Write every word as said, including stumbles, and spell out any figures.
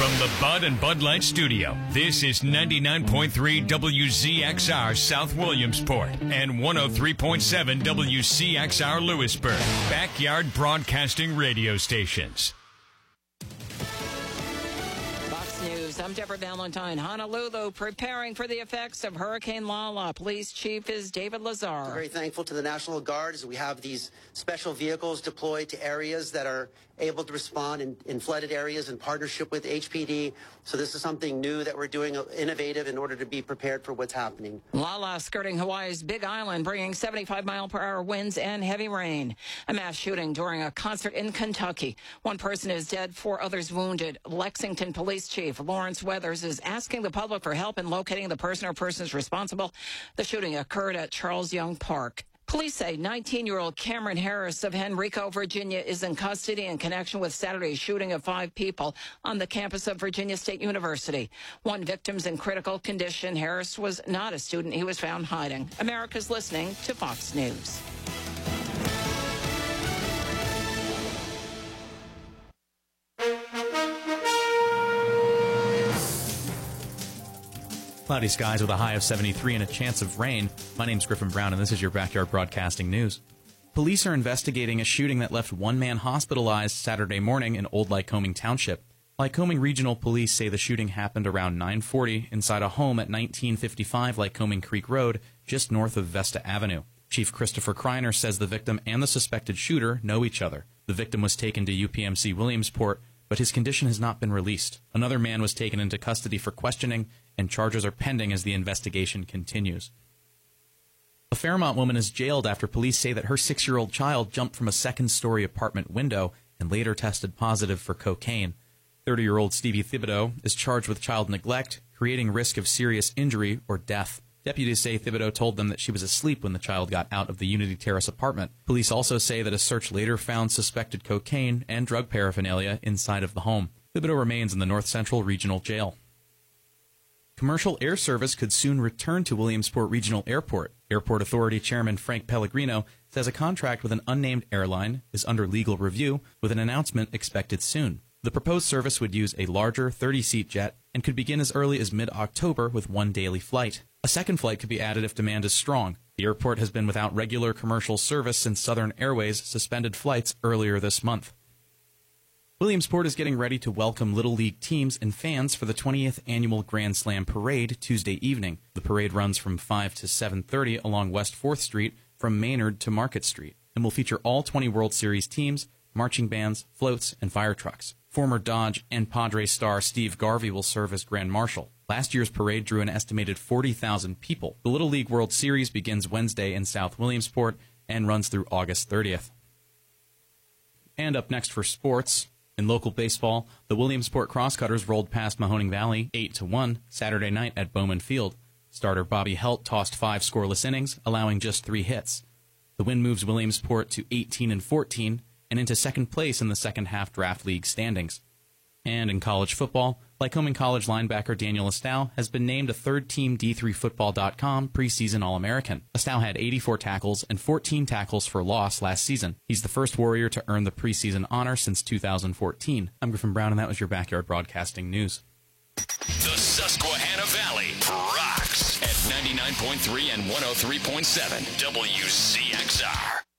From the Bud and Bud Light Studio, this is ninety-nine point three W Z X R South Williamsport and one oh three point seven W C X R Lewisburg, backyard broadcasting radio stations. News. I'm Deborah Valentine. Honolulu preparing for the effects of Hurricane Lala. Police Chief is David Lazar. We're very thankful to the National Guard as we have these special vehicles deployed to areas that are able to respond in, in flooded areas in partnership with H P D. So this is something new that we're doing, innovative, in order to be prepared for what's happening. Lala skirting Hawaii's Big Island, bringing seventy-five mile per hour winds and heavy rain. A mass shooting during a concert in Kentucky. One person is dead, four others wounded. Lexington Police Chief Lawrence Weathers is asking the public for help in locating the person or persons responsible. The shooting occurred at Charles Young Park. Police say nineteen-year-old Cameron Harris of Henrico, Virginia, is in custody in connection with Saturday's shooting of five people on the campus of Virginia State University. One victim's in critical condition. Harris was not a student. He was found hiding. America's listening to Fox News. Cloudy skies with a high of seventy-three and a chance of rain. My name's Griffin Brown, and this is your Backyard Broadcasting News. Police are investigating a shooting that left one man hospitalized Saturday morning in Old Lycoming Township. Lycoming Regional Police say the shooting happened around nine forty inside a home at nineteen fifty-five Lycoming Creek Road, just north of Vesta Avenue. Chief Christopher Kreiner says the victim and the suspected shooter know each other. The victim was taken to U P M C Williamsport, but his condition has not been released. Another man was taken into custody for questioning, and charges are pending as the investigation continues. A Fairmont woman is jailed after police say that her six-year-old child jumped from a second-story apartment window and later tested positive for cocaine. thirty-year-old Stevie Thibodeau is charged with child neglect, creating risk of serious injury or death. Deputies say Thibodeau told them that she was asleep when the child got out of the Unity Terrace apartment. Police also say that a search later found suspected cocaine and drug paraphernalia inside of the home. Thibodeau remains in the North Central Regional Jail. Commercial air service could soon return to Williamsport Regional Airport. Airport Authority Chairman Frank Pellegrino says a contract with an unnamed airline is under legal review, with an announcement expected soon. The proposed service would use a larger thirty-seat jet and could begin as early as mid-October with one daily flight. A second flight could be added if demand is strong. The airport has been without regular commercial service since Southern Airways suspended flights earlier this month. Williamsport is getting ready to welcome Little League teams and fans for the twentieth Annual Grand Slam Parade Tuesday evening. The parade runs from five to seven thirty along West fourth Street from Maynard to Market Street and will feature all twenty World Series teams, marching bands, floats, and fire trucks. Former Dodge and Padres star Steve Garvey will serve as Grand Marshal. Last year's parade drew an estimated forty thousand people. The Little League World Series begins Wednesday in South Williamsport and runs through August thirtieth. And up next for sports, in local baseball, the Williamsport Crosscutters rolled past Mahoning Valley eight to one Saturday night at Bowman Field. Starter Bobby Helt tossed five scoreless innings, allowing just three hits. The win moves Williamsport to eighteen and fourteen and into second place in the second half draft league standings. And in college football, Lycoming College linebacker Daniel Estow has been named a third-team D three football dot com preseason All-American. Estow had eighty-four tackles and fourteen tackles for loss last season. He's the first Warrior to earn the preseason honor since two thousand fourteen. I'm Griffin Brown, and that was your Backyard Broadcasting News. The Susquehanna Valley rocks at ninety-nine point three and one oh three point seven W C X R.